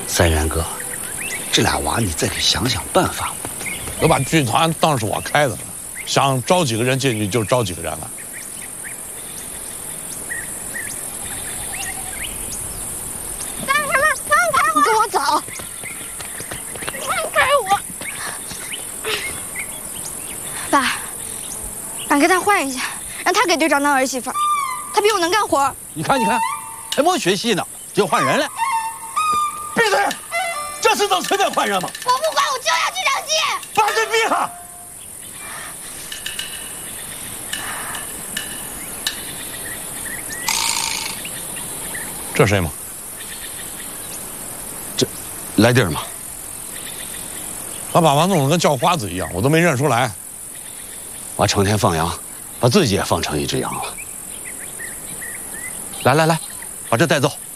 三元哥，这俩娃你再给想想办法。 都把剧团当是我开的了，想招几个人进去就招几个人了。 干什么？放开我！跟我走！放开我！爸，俺跟他换一下，让他给队长当儿媳妇，他比我能干活。 你看，还没学戏呢，就换人了。闭嘴！这事能随便换人吗？ 我不管，我就要这场戏。 把嘴闭上！ 这谁吗？ 这来地儿吗？ 他把娃弄得跟叫花子一样，我都没认出来。 娃成天放羊，把自己也放成一只羊了。来，把这带走。